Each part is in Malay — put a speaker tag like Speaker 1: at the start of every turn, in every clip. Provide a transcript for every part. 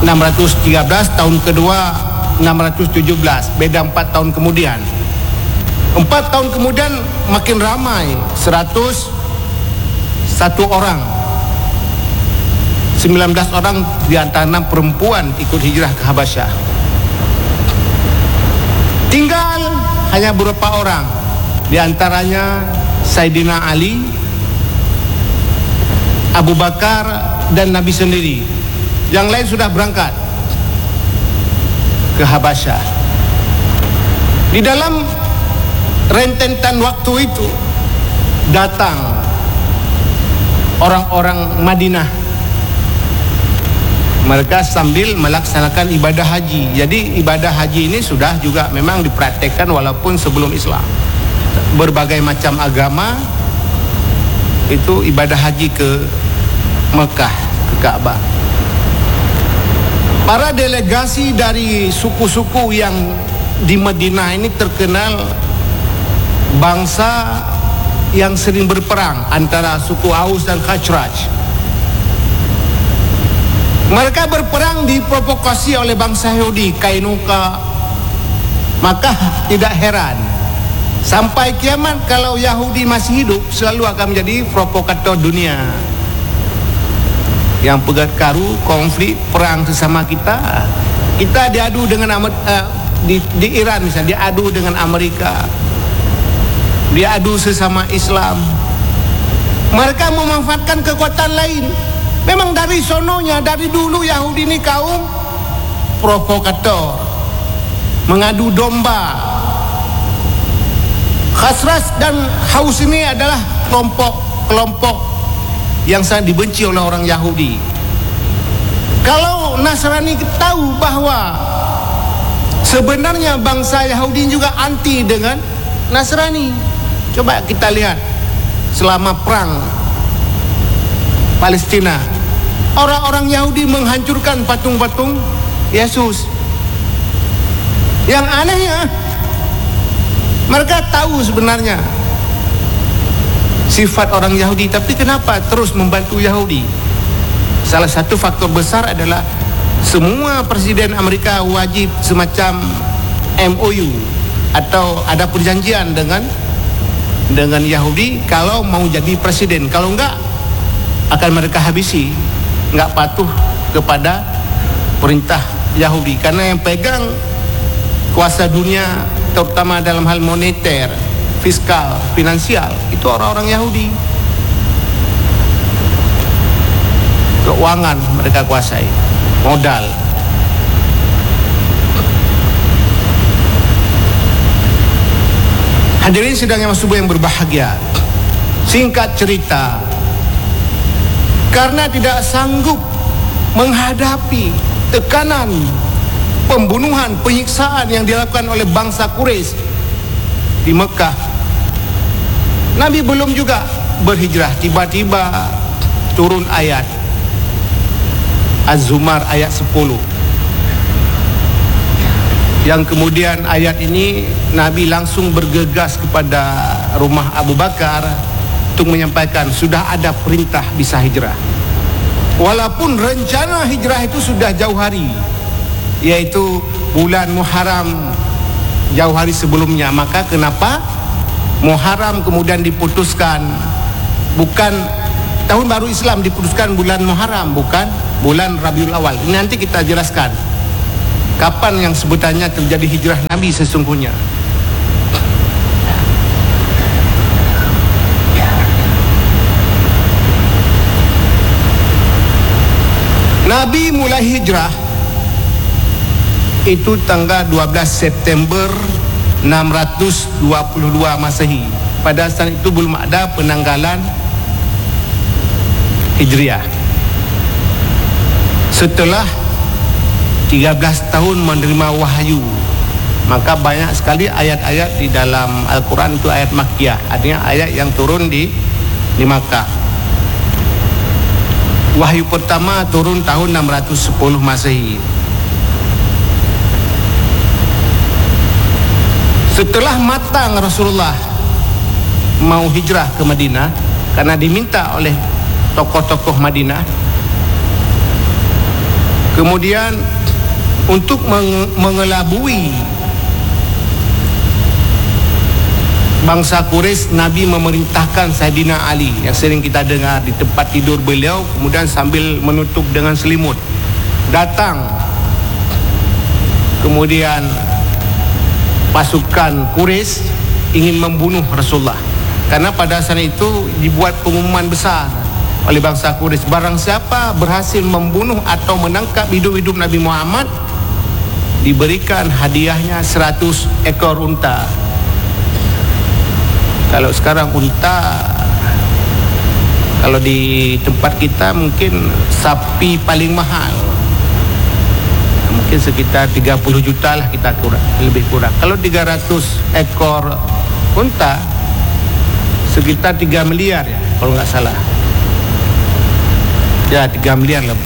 Speaker 1: 613, tahun kedua 617, beda 4 tahun kemudian. 4 tahun kemudian makin ramai, 101 orang, 19 orang di antara perempuan ikut hijrah ke Habasyah. Tinggal hanya beberapa orang, di antaranya Sayyidina Ali, Abu Bakar, dan Nabi sendiri. Yang lain sudah berangkat ke Habasyah. Di dalam rentetan waktu itu datang orang-orang Madinah. Mereka sambil melaksanakan ibadah haji. Jadi ibadah haji ini sudah juga memang dipraktekkan walaupun sebelum Islam. Berbagai macam agama itu ibadah haji ke Mekah, ke Ka'bah. Para delegasi dari suku-suku yang di Madinah ini terkenal bangsa yang sering berperang, antara suku Aus dan Khazraj. Mereka berperang diprovokasi oleh bangsa Yahudi, Kainuka. Maka tidak heran, sampai kiamat kalau Yahudi masih hidup, selalu akan menjadi provokator dunia. Yang pegat karu, konflik, perang sesama kita. Kita diadu dengan di Iran misalnya, diadu dengan Amerika, diadu sesama Islam. Mereka memanfaatkan kekuatan lain. Memang dari sononya, dari dulu Yahudi ini kaum provokator, mengadu domba. Khazraj dan Aus ini adalah kelompok yang sangat dibenci oleh orang Yahudi. Kalau Nasrani tahu bahwa sebenarnya bangsa Yahudi juga anti dengan Nasrani. Coba kita lihat selama perang Palestina, orang-orang Yahudi menghancurkan patung-patung Yesus. Yang anehnya, mereka tahu sebenarnya sifat orang Yahudi, tapi kenapa terus membantu Yahudi? Salah satu faktor besar adalah semua presiden Amerika wajib semacam MOU atau ada perjanjian dengan Yahudi kalau mau jadi presiden. Kalau enggak, akan mereka habisi. Enggak patuh kepada perintah Yahudi, karena yang pegang kuasa dunia terutama dalam hal moneter, fiskal, finansial, itu orang-orang Yahudi. Keuangan mereka kuasai, modal. Hadirin sidang yang subuh yang berbahagia, singkat cerita, karena tidak sanggup menghadapi tekanan, pembunuhan, penyiksaan yang dilakukan oleh bangsa Quraisy di Mekah, Nabi belum juga berhijrah. Tiba-tiba turun ayat Az-Zumar ayat 10, yang kemudian ayat ini Nabi langsung bergegas kepada rumah Abu Bakar untuk menyampaikan sudah ada perintah bisa hijrah. Walaupun rencana hijrah itu sudah jauh hari, yaitu bulan Muharram jauh hari sebelumnya. Maka kenapa Muharram kemudian diputuskan, bukan tahun baru Islam diputuskan bulan Muharram, bukan bulan Rabiul Awal. Ini nanti kita jelaskan kapan yang sebutannya terjadi hijrah Nabi sesungguhnya. Nabi mulai hijrah itu tanggal 12 September 622 Masehi. Pada saat itu belum ada penanggalan Hijriah. Setelah 13 tahun menerima wahyu, maka banyak sekali ayat-ayat di dalam Al-Quran itu ayat Makkiyah, artinya ayat yang turun di Makkah. Wahyu pertama turun tahun 610 Masehi. Setelah matang Rasulullah mau hijrah ke Madinah, karena diminta oleh tokoh-tokoh Madinah, Kemudian untuk mengelabui bangsa Quraisy, Nabi memerintahkan Saidina Ali yang sering kita dengar di tempat tidur beliau, kemudian sambil menutup dengan selimut, datang. Kemudian pasukan Quraisy ingin membunuh Rasulullah, karena pada saat itu dibuat pengumuman besar oleh bangsa Quraisy, barang siapa berhasil membunuh atau menangkap hidup-hidup Nabi Muhammad, diberikan hadiahnya 100 ekor unta. Kalau sekarang unta, kalau di tempat kita mungkin sapi paling mahal, mungkin sekitar 30 juta lah, kita lebih kurang. Kalau 300 ekor unta sekitar 3 miliar ya, kalau nggak salah. Ya, 3 miliar lebih.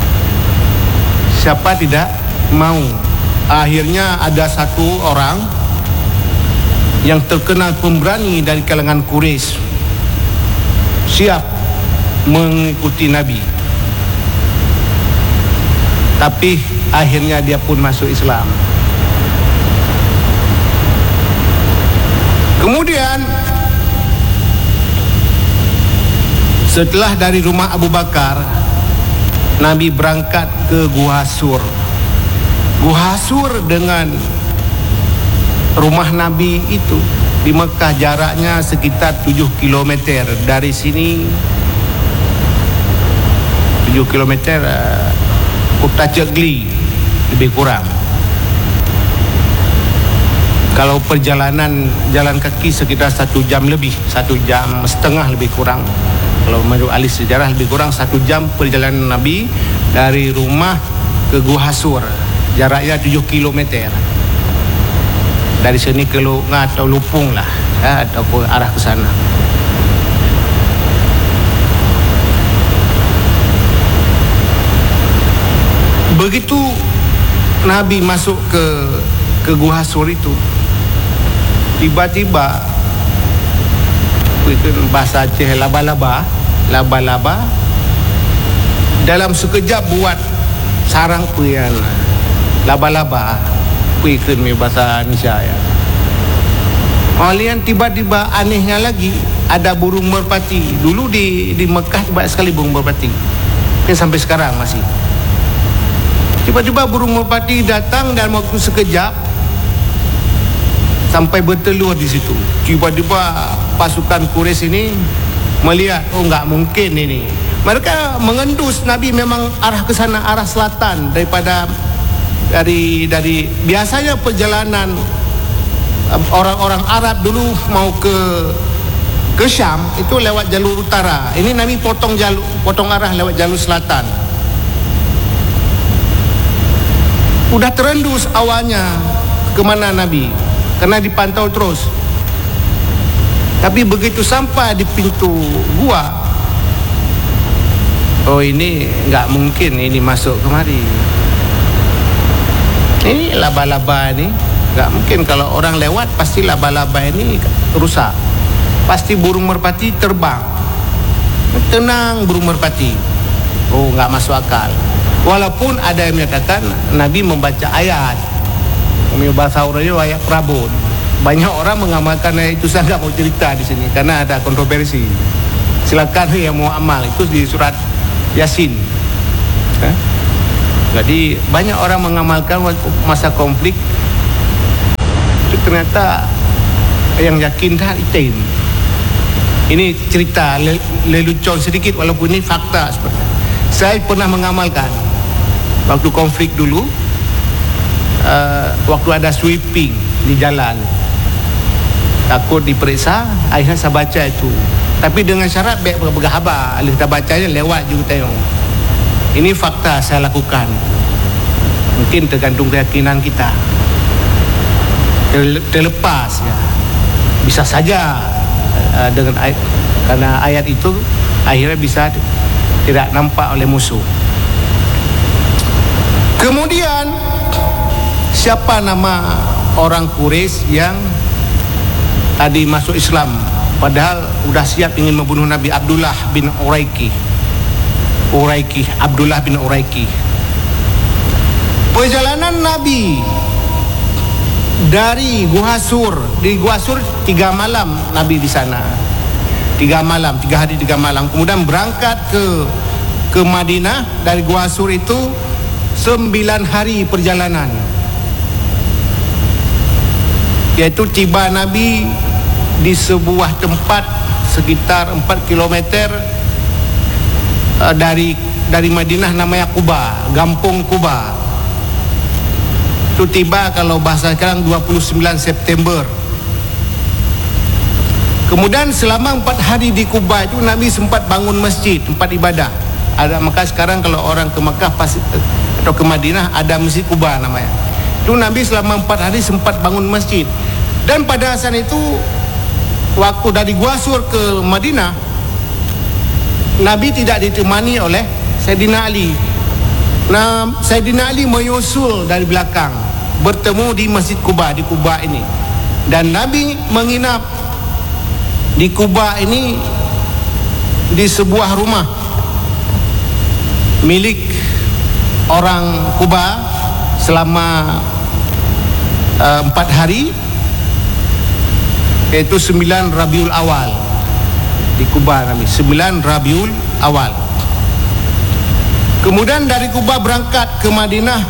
Speaker 1: Siapa tidak mau? Akhirnya ada satu orang yang terkenal pemberani dari kalangan Quraisy siap mengikuti Nabi. Tapi akhirnya dia pun masuk Islam. Kemudian setelah dari rumah Abu Bakar, Nabi berangkat ke Gua Sur. Gua Sur dengan rumah Nabi itu di Mekah jaraknya sekitar 7 km. Dari sini 7 km Kota Cegli lebih kurang. Kalau perjalanan jalan kaki sekitar 1 jam lebih, 1 jam setengah lebih kurang. Kalau menurut ahli sejarah lebih kurang 1 jam perjalanan Nabi dari rumah ke Gua Sur, jaraknya 7 km. Dari sini ke atau Lupung lah ya, atau ke arah ke sana. Begitu Nabi masuk ke Gua Sur itu, tiba-tiba itu bahasa Aceh laba-laba dalam sekejap buat sarang puyan laba-laba puikan bahasa Indonesia ya. Kemudian tiba-tiba anehnya lagi ada burung merpati. Dulu di Mekah banyak sekali burung merpati, ini sampai sekarang masih. Tiba-tiba burung merpati datang dalam waktu sekejap sampai bertelur di situ. Tiba-tiba pasukan Quraisy ini melihat, oh nggak mungkin ini. Mereka mengendus Nabi memang arah ke sana, arah selatan daripada dari biasanya perjalanan orang-orang Arab dulu mau ke Syam itu lewat jalur utara. Ini Nabi potong arah lewat jalur selatan. Udah terendus awalnya kemana Nabi, karena dipantau terus. Tapi begitu sampai di pintu gua, oh ini nggak mungkin ini masuk kemari. Ini laba-laba ini nggak mungkin, kalau orang lewat pasti laba-laba ini rusak. Pasti burung merpati terbang. Tenang burung merpati. Oh nggak masuk akal. Walaupun ada yang menyatakan Nabi membaca ayat, bahasa Urdu ayat Prabon. Banyak orang mengamalkan ayat itu. Saya nggak mau cerita di sini karena ada kontroversi. Silakan yang mau amal, itu di surat Yasin. Jadi banyak orang mengamalkan waktu masa konflik itu, ternyata yang yakin dah itin. Ini cerita lelucon sedikit walaupun ini fakta sebenarnya. Saya pernah mengamalkan waktu konflik dulu, waktu ada sweeping di jalan, takut diperiksa, akhirnya saya baca itu. Tapi dengan syarat baik berhabar, kita bacanya lewat juga tengok. Ini fakta saya lakukan. Mungkin tergantung keyakinan kita. Terlepas ya, bisa saja dengan ayat, karena ayat itu akhirnya bisa tidak nampak oleh musuh. Kemudian siapa nama orang Quraisy yang tadi masuk Islam padahal udah siap ingin membunuh Nabi? Abdullah bin Uraiki. Abdullah bin Uraiki. Perjalanan Nabi dari Gua Sur, di Gua Sur 3 malam Nabi di sana, 3 malam, 3 hari 3 malam. Kemudian berangkat ke Madinah. Dari Gua Sur itu 9 hari perjalanan, yaitu tiba Nabi di sebuah tempat sekitar 4 kilometer dari Madinah, namanya Quba, Gampung Quba. Itu tiba kalau bahasa sekarang 29 September. Kemudian selama 4 hari di Quba itu Nabi sempat bangun masjid, tempat ibadah. Maka sekarang kalau orang ke Makkah atau ke Madinah ada Masjid Quba namanya. Itu Nabi selama 4 hari sempat bangun masjid. Dan pada saat itu, waktu dari Gua Sur ke Madinah, Nabi tidak ditemani oleh Sayyidina Ali. Nah, Sayyidina Ali menyusul dari belakang, bertemu di Masjid Quba, di Quba ini. Dan Nabi menginap di Quba ini di sebuah rumah milik orang Quba selama 4 hari, yaitu 9 Rabiul Awal. Di Quba Nabi 9 Rabiul Awal. Kemudian dari Quba berangkat ke Madinah,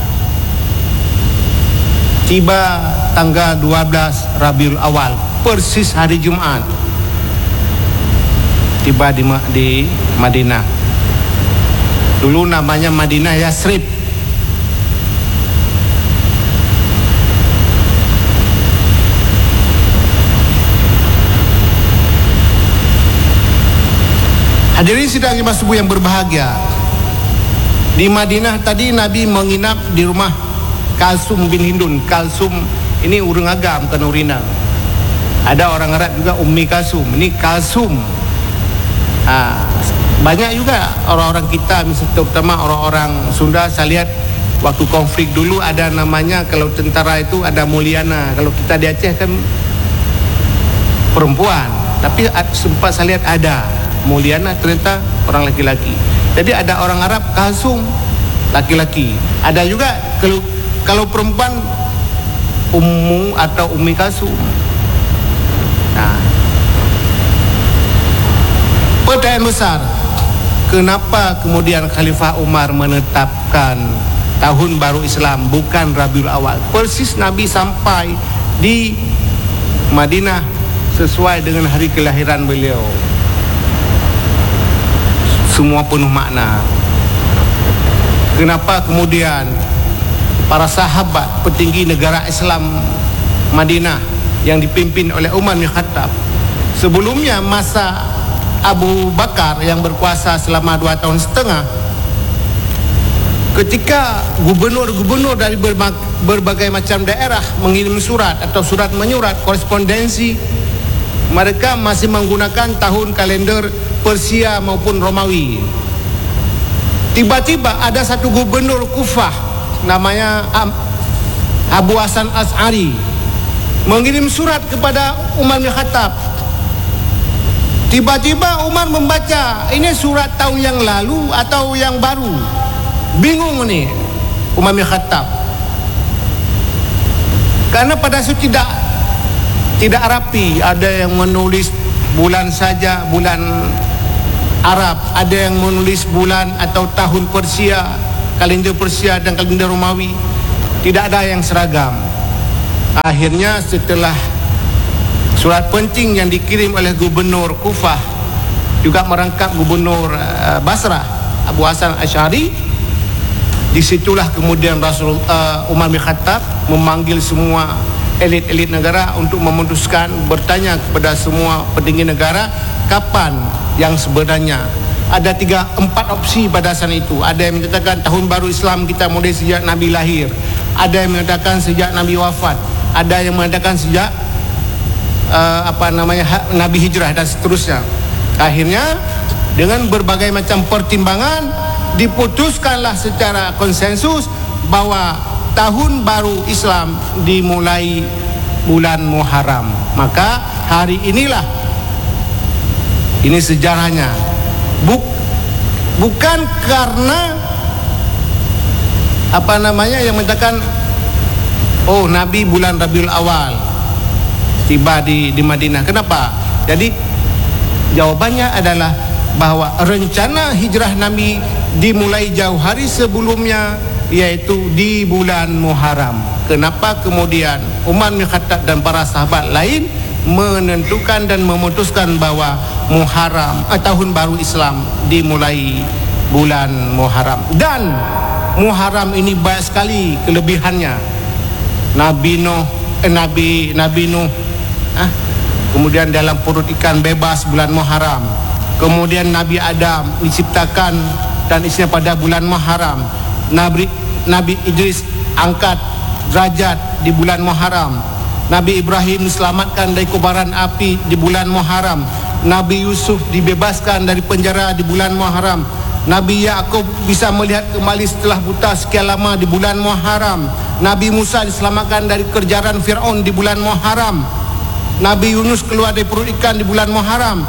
Speaker 1: tiba tanggal 12 Rabiul Awal, persis hari Jumat, tiba di Madinah. Dulu namanya Madinah Yasrib. Hadirin sidang jemaah subuh yang berbahagia, di Madinah tadi Nabi menginap di rumah Kalsum bin Hindun. Kalsum ini urang agam, bukan urina. Ada orang Arab juga Ummi Kalsum, ini Kalsum. Banyak juga orang-orang kita, misalnya terutama orang-orang Sunda, saya lihat waktu konflik dulu ada namanya, kalau tentara itu ada Mulyana. Kalau kita di Aceh kan perempuan, tapi sempat saya lihat ada Mulyana, ternyata orang laki-laki. Jadi ada orang Arab Kalsum, laki-laki. Ada juga kalau perempuan Ummu atau Ummi Kalsum. Nah, pertanyaan besar, kenapa kemudian Khalifah Umar menetapkan tahun baru Islam bukan Rabiul Awal? Persis Nabi sampai di Madinah sesuai dengan hari kelahiran beliau. Semua penuh makna. Kenapa kemudian para sahabat petinggi negara Islam Madinah yang dipimpin oleh Umar bin Khattab, sebelumnya masa Abu Bakar yang berkuasa selama 2 tahun setengah, ketika gubernur-gubernur dari berbagai macam daerah mengirim surat atau surat menyurat, korespondensi, mereka masih menggunakan tahun kalender Persia maupun Romawi. Tiba-tiba ada satu gubernur Kufah namanya Abu Hasan As'ari mengirim surat kepada Umar bin Khattab. Tiba-tiba Umar membaca, ini surat tahun yang lalu atau yang baru. Bingung nih Umar bin Khattab, karena pada saat tidak rapi. Ada yang menulis bulan saja, bulan Arab, ada yang menulis bulan atau tahun Persia, kalender Persia dan kalender Romawi. Tidak ada yang seragam. Akhirnya setelah surat penting yang dikirim oleh gubernur Kufah, juga merangkap gubernur Basrah Abu Hasan Asy'ari, disitulah kemudian Umar bin Khattab memanggil semua elit-elit negara untuk memutuskan, bertanya kepada semua petinggi negara kapan yang sebenarnya. Ada 4 opsi pada saat itu. Ada yang menyatakan tahun baru Islam kita mulai sejak Nabi lahir, ada yang mengatakan sejak Nabi wafat, ada yang mengatakan sejak Nabi hijrah dan seterusnya. Akhirnya dengan berbagai macam pertimbangan diputuskanlah secara konsensus bahwa tahun baru Islam dimulai bulan Muharram. Maka hari inilah, ini sejarahnya, bukan karena yang mengatakan Nabi bulan Rabiul Awal tiba di Madinah. Kenapa? Jadi jawabannya adalah bahwa rencana hijrah Nabi dimulai jauh hari sebelumnya, yaitu di bulan Muharram. Kenapa kemudian Umar bin Khattab dan para sahabat lain menentukan dan memutuskan bahwa Muharram tahun baru Islam dimulai bulan Muharram? Dan Muharram ini banyak sekali kelebihannya. Nabi Nuh kemudian dalam perut ikan bebas bulan Muharram. Kemudian Nabi Adam diciptakan dan isinya pada bulan Muharram. Nabi Idris angkat derajat di bulan Muharram. Nabi Ibrahim diselamatkan dari kobaran api di bulan Muharram. Nabi Yusuf dibebaskan dari penjara di bulan Muharram. Nabi Yakub bisa melihat kembali setelah buta sekian lama di bulan Muharram. Nabi Musa diselamatkan dari kejaran Fir'aun di bulan Muharram. Nabi Yunus keluar dari perut ikan di bulan Muharram.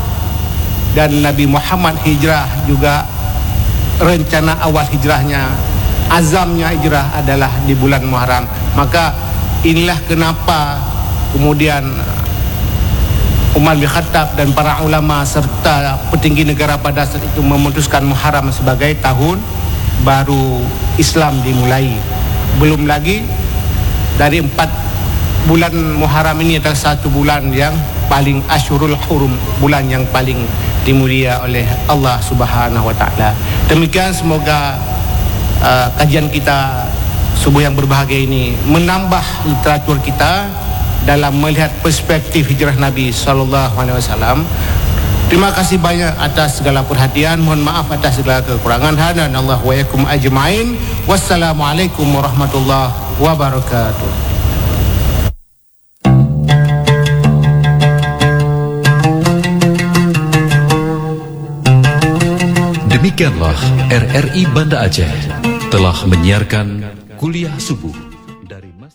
Speaker 1: Dan Nabi Muhammad hijrah juga, rencana awal hijrahnya, azamnya hijrah adalah di bulan Muharram. Maka inilah kenapa kemudian Umar bin Khattab dan para ulama serta petinggi negara pada saat itu memutuskan Muharram sebagai tahun baru Islam dimulai. Belum lagi dari 4 bulan Muharram ini adalah satu bulan yang paling Asyurul Hurum, bulan yang paling dimulia oleh Allah Subhanahu wa taala. Demikian, semoga kajian kita subuh yang berbahagia ini menambah literatur kita dalam melihat perspektif hijrah Nabi sallallahu alaihi wasallam. Terima kasih banyak atas segala perhatian. Mohon maaf atas segala kekurangan. Hadanallahu wa yakum ajmain. Wassalamualaikum warahmatullahi wabarakatuh.
Speaker 2: Demikianlah RRI Banda Aceh telah menyiarkan kuliah subuh dari Masjid.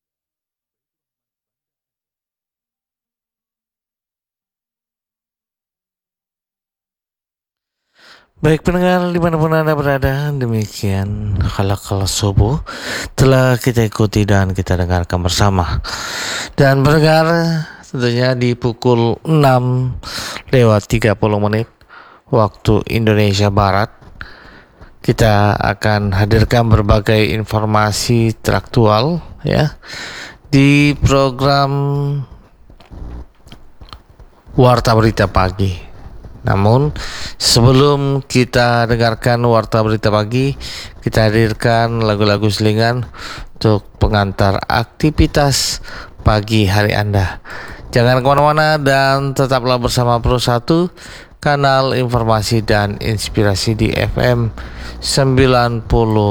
Speaker 3: Baik pendengar dimanapun Anda berada, demikian Khalaqal Subuh telah kita ikuti dan kita dengarkan bersama. Dan pendengar, tentunya di pukul 6:30 waktu Indonesia Barat, kita akan hadirkan berbagai informasi teraktual ya di program Warta Berita Pagi. Namun sebelum kita dengarkan Warta Berita Pagi, kita hadirkan lagu-lagu selingan untuk pengantar aktivitas pagi hari Anda. Jangan kemana-mana dan tetaplah bersama Pro 1, kanal informasi dan inspirasi di FM 97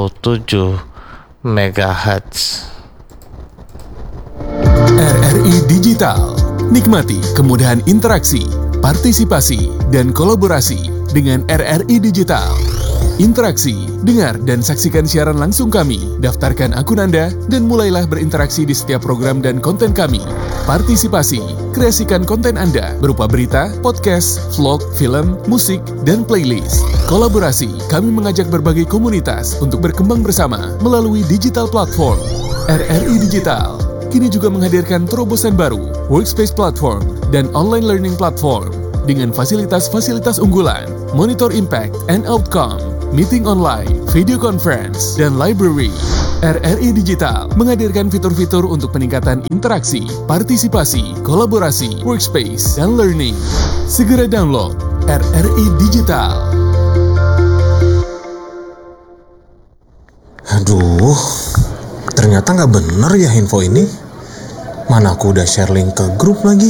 Speaker 3: MHz.
Speaker 4: RRI Digital. Nikmati kemudahan interaksi, partisipasi, dan kolaborasi dengan RRI Digital. Interaksi, dengar, dan saksikan siaran langsung kami. Daftarkan akun Anda dan mulailah berinteraksi di setiap program dan konten kami. Partisipasi, kreasikan konten Anda berupa berita, podcast, vlog, film, musik, dan playlist. Kolaborasi, kami mengajak berbagai komunitas untuk berkembang bersama melalui digital platform. RRI Digital kini juga menghadirkan terobosan baru, workspace platform, dan online learning platform dengan fasilitas-fasilitas unggulan, monitor impact and outcome, meeting online, video conference, dan library. RRI Digital menghadirkan fitur-fitur untuk peningkatan interaksi, partisipasi, kolaborasi, workspace, dan learning. Segera download RRI Digital.
Speaker 5: Aduh, ternyata nggak bener ya info ini. Mana aku udah share link ke grup lagi.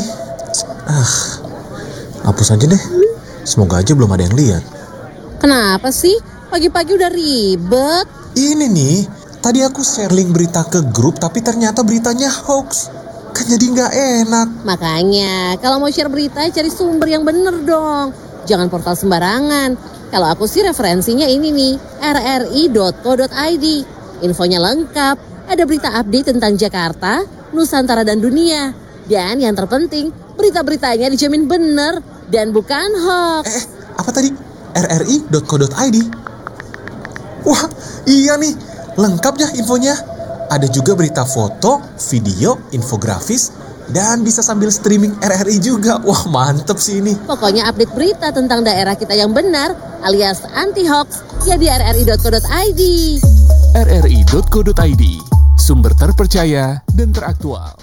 Speaker 5: Hapus aja deh. Semoga aja belum ada yang lihat.
Speaker 6: Kenapa sih? Pagi-pagi udah ribet.
Speaker 5: Ini nih, tadi aku share link berita ke grup tapi ternyata beritanya hoax. Kan jadi nggak enak.
Speaker 6: Makanya, kalau mau share berita cari sumber yang bener dong. Jangan portal sembarangan. Kalau aku sih referensinya ini nih, rri.co.id. Infonya lengkap, ada berita update tentang Jakarta, Nusantara dan dunia. Dan yang terpenting, berita-beritanya dijamin bener dan bukan hoax.
Speaker 5: Apa tadi? rri.co.id? Wah, iya nih. Lengkap ya infonya. Ada juga berita foto, video, infografis, dan bisa sambil streaming RRI juga. Wah, mantep sih ini.
Speaker 6: Pokoknya update berita tentang daerah kita yang benar alias anti-hoax ya di rri.co.id.
Speaker 4: rri.co.id, sumber terpercaya dan teraktual.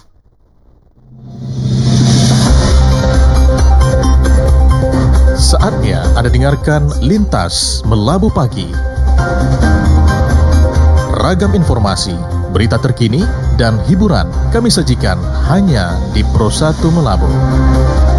Speaker 4: Saatnya Anda dengarkan Lintas Melabu Pagi. Ragam informasi, berita terkini, dan hiburan kami sajikan hanya di Pro 1 Melabu.